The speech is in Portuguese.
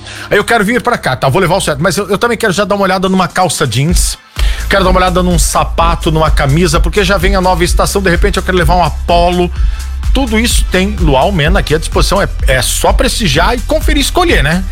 Aí eu quero vir pra cá, tá? Vou levar o certo, mas eu também quero já dar uma olhada numa calça jeans. Quero dar uma olhada num sapato, numa camisa, porque já vem a nova estação, de repente eu quero levar um Apollo. Tudo isso tem Luau Men aqui à disposição, é só prestigiar e conferir e escolher, né?